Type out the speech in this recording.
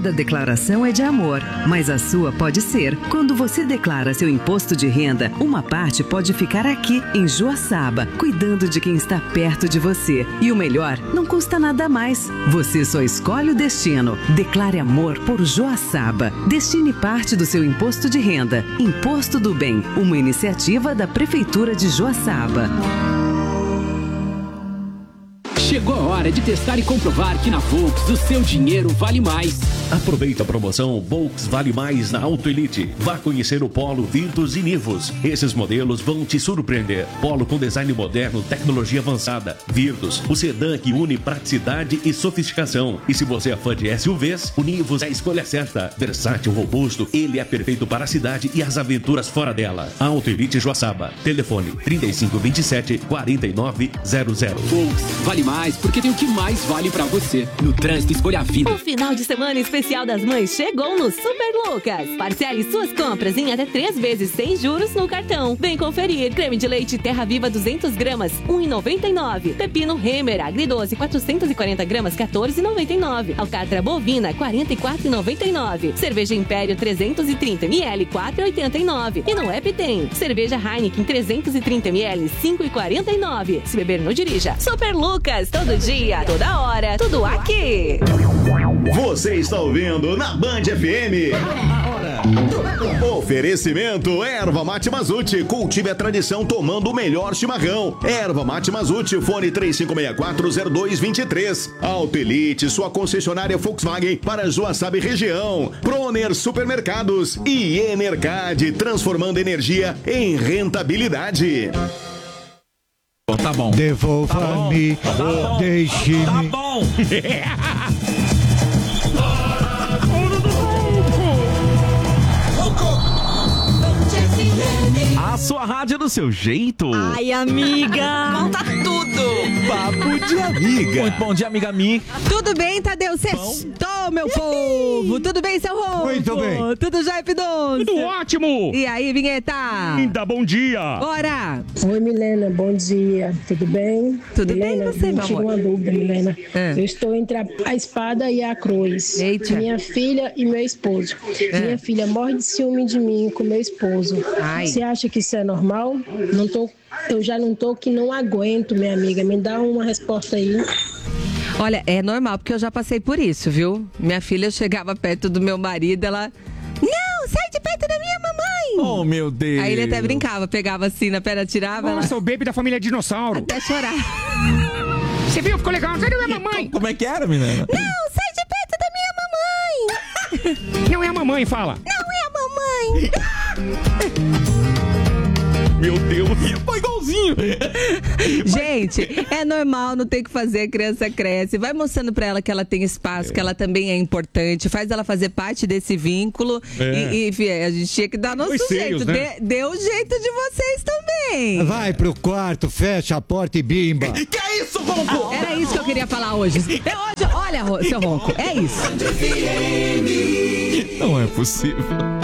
Toda declaração é de amor, mas a sua pode ser. Quando você declara seu imposto de renda, uma parte pode ficar aqui, em Joaçaba, cuidando de quem está perto de você. E o melhor, não custa nada a mais. Você só escolhe o destino. Declare amor por Joaçaba. Destine parte do seu imposto de renda. Imposto do Bem, uma iniciativa da Prefeitura de Joaçaba. Chegou a hora de testar e comprovar que na Volks o seu dinheiro vale mais. Aproveita a promoção Volks Vale Mais na Auto Elite. Vá conhecer o Polo, Virtus e Nivus. Esses modelos vão te surpreender. Polo com design moderno, tecnologia avançada. Virtus, o sedã que une praticidade e sofisticação. E se você é fã de SUVs, o Nivus é a escolha certa. Versátil, robusto, ele é perfeito para a cidade e as aventuras fora dela. Auto Elite Joaçaba. Telefone 3527-4900. Volks vale mais porque tem o que mais vale pra você. No trânsito, escolha a vida. O final de semana especial das mães chegou no Super Lucas. Parcele suas compras em até 3 vezes sem juros no cartão. Vem conferir. Creme de leite Terra Viva 200 gramas, R$ 1,99. Pepino Remer Agridoce 440 gramas, R$ 14,99. Alcatra bovina, R$ 44,99. Cerveja Império 330 ml, R$ 4,89. E no app tem cerveja Heineken 330 ml, R$ 5,49. Se beber, não dirija. Super Lucas. Todo dia, toda hora, tudo aqui. Você está ouvindo na Band FM. Oferecimento Erva Mate Mazute. Cultive a tradição tomando o melhor chimarrão. Erva Mate Mazute, fone 35640223. Auto Elite, sua concessionária Volkswagen para Joaçaba e região. Proner Supermercados e Enercad, transformando energia em rentabilidade. Tá bom. Devolva-me, deixe-me. Tá bom. A sua rádio do seu jeito. Ai, amiga. Conta tudo. Papo de amiga. Muito bom dia, amiga Mi. Tudo bem, Tadeu? Sextou, meu povo. Tudo bem, seu Ronco? Muito bem. Tudo já, Pidoncio? Tudo ótimo. E aí, vinheta? Ainda bom dia. Bora. Oi, Milena, bom dia. Tudo bem? Tudo Milena, bem, você, meu tive amor? uma dúvida, Milena. É. Eu estou entre a espada e a cruz. Eita. Minha filha e meu esposo. Minha filha morre de ciúme de mim com meu esposo. Ai. Você acha que isso é normal? Eu já não tô que não aguento, minha amiga. Me dá uma resposta aí. Olha, é normal, porque eu já passei por isso, viu? Minha filha chegava perto do meu marido, ela... Não, sai de perto da minha mamãe! Oh, meu Deus. Aí ele até brincava, pegava assim na perna, tirava... Nossa, o baby da família Dinossauro. Até chorar. Você viu? Ficou legal. Sai da minha mamãe. Como é que era, menina? Não, sai de perto da minha mamãe! Não é a mamãe, fala. Não é a mamãe! Meu Deus, foi igualzinho. Gente, é normal, não tem o que fazer, a criança cresce. Vai mostrando pra ela que ela tem espaço, que ela também é importante. Faz ela fazer parte desse vínculo. E enfim, a gente tinha que dar nosso jeito. Né? Dê o jeito de vocês também. Vai pro quarto, fecha a porta e bimba. Que é isso, Ronco? Era isso que eu queria falar hoje. Olha, seu Ronco, é isso. Não é possível.